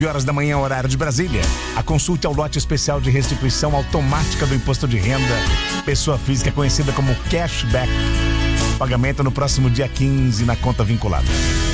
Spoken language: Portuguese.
horas da manhã, horário de Brasília. A consulta é o lote especial de restituição automática do imposto de renda, pessoa física conhecida como cashback. Pagamento no próximo dia 15 na conta vinculada.